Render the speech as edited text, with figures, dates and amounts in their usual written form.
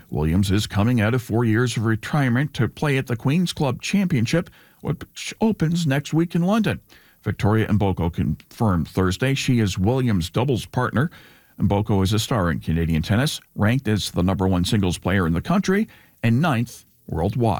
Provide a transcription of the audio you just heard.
Williams is coming out of 4 years of retirement to play at the Queen's Club Championship, which opens next week in London. Victoria Mboko confirmed Thursday she is Williams' doubles partner. Mboko is a star in Canadian tennis, ranked as the #1 singles player in the country and 9th worldwide.